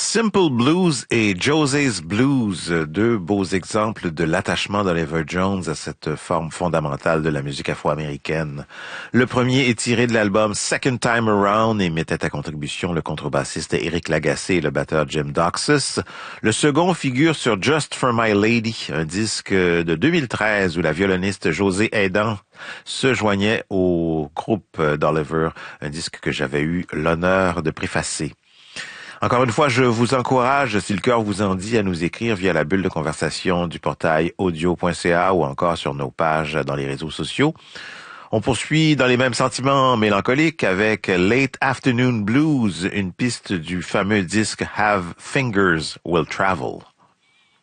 Simple Blues et Josie's Blues, deux beaux exemples de l'attachement d'Oliver Jones à cette forme fondamentale de la musique afro-américaine. Le premier est tiré de l'album Second Time Around et mettait à contribution le contrebassiste Eric Lagacé et le batteur Jim Doxus. Le second figure sur Just for My Lady, un disque de 2013 où la violoniste Josée Aidan se joignait au groupe d'Oliver, un disque que j'avais eu l'honneur de préfacer. Encore une fois, je vous encourage, si le cœur vous en dit, à nous écrire via la bulle de conversation du portail audio.ca ou encore sur nos pages dans les réseaux sociaux. On poursuit dans les mêmes sentiments mélancoliques avec Late Afternoon Blues, une piste du fameux disque Have Fingers Will Travel.